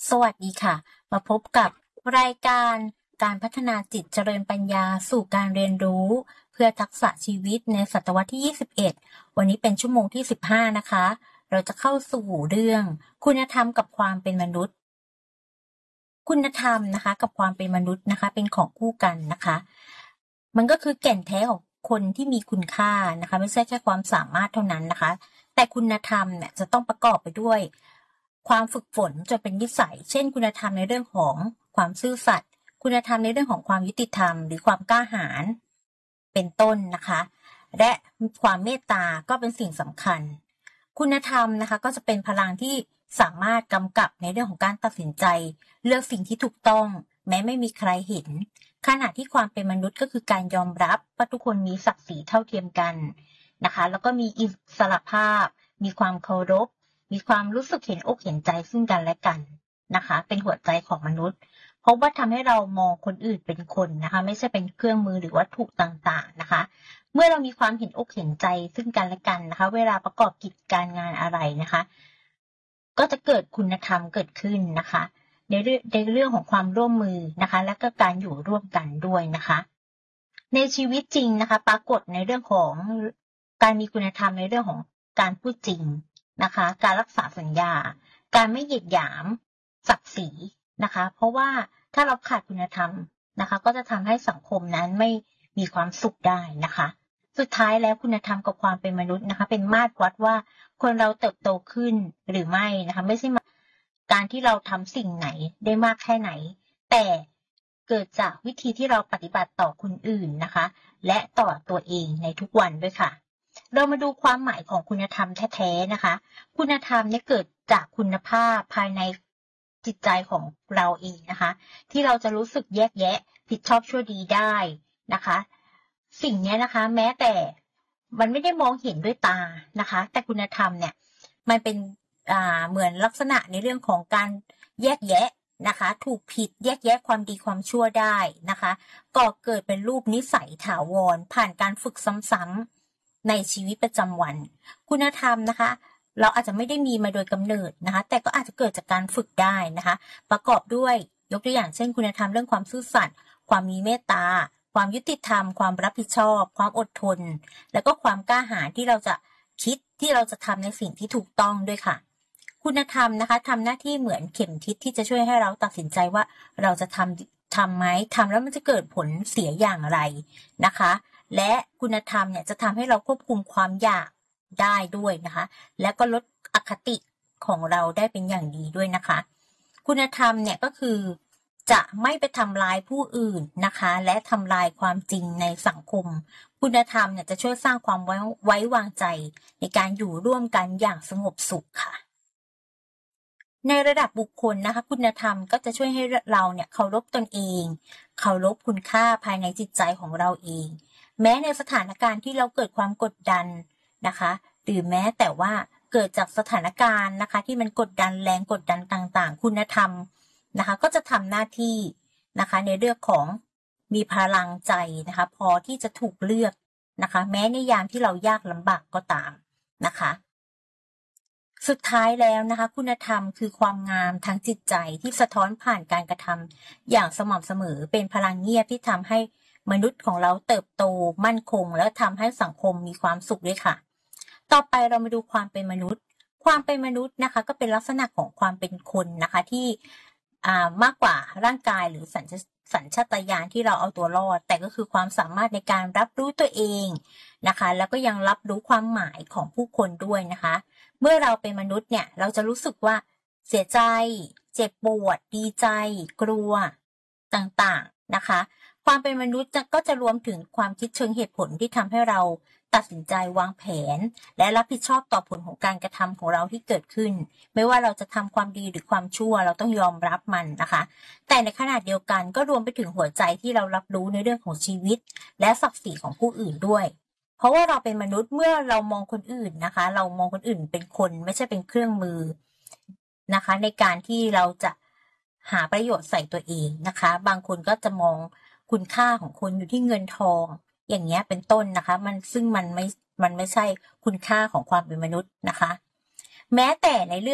สวัสดีค่ะมาพบกับรายการการพัฒนาจิตเจริญปัญญาสู่การเรียนรู้เพื่อทักษะชีวิตในศตวรรษที่21วันนี้เป็นชั่วโมงที่15นะคะเราจะเข้าสู่เรื่องคุณธรรมกับความเป็นมนุษย์คุณธรรมนะคะกับความเป็นมนุษย์นะคะเป็นของคู่กันนะคะมันก็คือแก่นแท้ของคนที่มีคุณค่านะคะไม่ใช่แค่ความสามารถเท่านั้นนะคะแต่คุณธรรมเนี่ยจะต้องประกอบไปด้วยความฝึกฝนจนเป็นนิสัยเช่นคุณธรรมในเรื่องของความซื่อสัตย์คุณธรรมในเรื่องของความยุติธรรมหรือความกล้าหาญเป็นต้นนะคะและความเมตตาก็เป็นสิ่งสำคัญคุณธรรมนะคะก็จะเป็นพลังที่สามารถกำกับในเรื่องของการตัดสินใจเลือกสิ่งที่ถูกต้องแม้ไม่มีใครเห็นขณะที่ความเป็นมนุษย์ก็คือการยอมรับว่าทุกคนมีศักดิ์ศรีเท่าเทียมกันนะคะแล้วก็มีอิสรภาพมีความเคารพมีความรู้สึกเห็นอกเห็นใจซึ่งกันและกันนะคะเป็นหัวใจของมนุษย์เพราะว่าทำให้เรามองคนอื่นเป็นคนนะคะไม่ใช่เป็นเครื่องมือหรือวัตถุต่างๆนะคะเมื่อเรามีความเห็นอกเห็นใจซึ่งกันและกันนะคะเวลาประกอบกิจการงานอะไรนะคะก็จะเกิดคุณธรรมเกิดขึ้นนะคะในเรื่องของความร่วมมือนะคะและก็การอยู่ร่วมกันด้วยนะคะในชีวิตจริงนะคะปรากฏในเรื่องของการมีคุณธรรมในเรื่องของการพูดจริงนะคะการรักษาสัญญาการไม่เหยียดหยามศักดิ์ศรีนะคะเพราะว่าถ้าเราขาดคุณธรรมนะคะก็จะทำให้สังคมนั้นไม่มีความสุขได้นะคะสุดท้ายแล้วคุณธรรมกับความเป็นมนุษย์นะคะเป็นมาตรวัดว่าคนเราเติบโตขึ้นหรือไม่นะคะไม่ใช่การที่เราทำสิ่งไหนได้มากแค่ไหนแต่เกิดจากวิธีที่เราปฏิบัติต่อคนอื่นนะคะและต่อตัวเองในทุกวันด้วยค่ะเรามาดูความหมายของคุณธรรมแท้ๆนะคะคุณธรรมเนี่ยเกิดจากคุณภาพภายในจิตใจของเราเองนะคะที่เราจะรู้สึกแยกแยะผิดชอบชั่วดีได้นะคะสิ่งนี้นะคะแม้แต่มันไม่ได้มองเห็นด้วยตานะคะแต่คุณธรรมเนี่ยมันเป็นเหมือนลักษณะในเรื่องของการแยกแยะนะคะถูกผิดแยกแยะความดีความชั่วได้นะคะก่อเกิดเป็นรูปนิสัยถาวรผ่านการฝึกซ้ำๆในชีวิตประจำวันคุณธรรมนะคะเราอาจจะไม่ได้มีมาโดยกำเนิดนะคะแต่ก็อาจจะเกิดจากการฝึกได้นะคะประกอบด้วยยกตัวอย่างเช่นคุณธรรมเรื่องความซื่อสัตย์ความมีเมตตาความยุติธรรมความรับผิดชอบความอดทนแล้วก็ความกล้าหาญที่เราจะคิดที่เราจะทำในสิ่งที่ถูกต้องด้วยค่ะคุณธรรมนะคะทำหน้าที่เหมือนเข็มทิศที่จะช่วยให้เราตัดสินใจว่าเราจะทำไหมทำแล้วมันจะเกิดผลเสียอย่างไรนะคะและคุณธรรมเนี่ยจะทำให้เราควบคุมความอยากได้ด้วยนะคะและก็ลดอคติของเราได้เป็นอย่างดีด้วยนะคะคุณธรรมเนี่ยก็คือจะไม่ไปทำลายผู้อื่นนะคะและทำลายความจริงในสังคมคุณธรรมเนี่ยจะช่วยสร้างความไว้วางใจในการอยู่ร่วมกันอย่างสงบสุขค่ะในระดับบุคคลนะคะคุณธรรมก็จะช่วยให้เราเนี่ยเคารพตนเองเคารพคุณค่าภายในจิตใจของเราเองแม้ในสถานการณ์ที่เราเกิดความกดดันนะคะหรือแม้แต่ว่าเกิดจากสถานการณ์นะคะที่มันกดดันแรงกดดันต่างๆคุณธรรมนะคะก็จะทำหน้าที่นะคะในเรื่องของมีพลังใจนะคะพอที่จะถูกเลือกนะคะแม้ในยามที่เรายากลำบากก็ตามนะคะสุดท้ายแล้วนะคะคุณธรรมคือความงามทางจิตใจที่สะท้อนผ่านการกระทำอย่างสม่ำเสมอเป็นพลังเงียบที่ทำให้มนุษย์ของเราเติบโตมั่นคงและทำให้สังคมมีความสุขด้วยค่ะต่อไปเรามาดูความเป็นมนุษย์ความเป็นมนุษย์นะคะก็เป็นลักษณะของความเป็นคนนะคะที่มากกว่าร่างกายหรือสัญชาตญาณที่เราเอาตัวรอดแต่ก็คือความสามารถในการรับรู้ตัวเองนะคะแล้วก็ยังรับรู้ความหมายของผู้คนด้วยนะคะเมื่อเราเป็นมนุษย์เนี่ยเราจะรู้สึกว่าเสียใจเจ็บปวดดีใจกลัวต่างๆนะคะความเป็นมนุษย์ก็จะรวมถึงความคิดเชิงเหตุผลที่ทำให้เราตัดสินใจวางแผนและรับผิดชอบต่อผลของการกระทำของเราที่เกิดขึ้นไม่ว่าเราจะทำความดีหรือความชั่วเราต้องยอมรับมันนะคะแต่ในขณะเดียวกันก็รวมไปถึงหัวใจที่เรารับรู้ในเรื่องของชีวิตและศักดิ์ศรีของผู้อื่นด้วยเพราะว่าเราเป็นมนุษย์เมื่อเรามองคนอื่นนะคะเรามองคนอื่นเป็นคนไม่ใช่เป็นเครื่องมือนะคะในการที่เราจะหาประโยชน์ใส่ตัวเองนะคะบางคนก็จะมองคุณค่าของคนอยู่ที่เงินทองอย่างเงี้ยเป็นต้นนะคะซึ่งมันไม่ใช่คุณค่าของความเป็นมนุษย์นะคะแม้แต่ในเรื่อง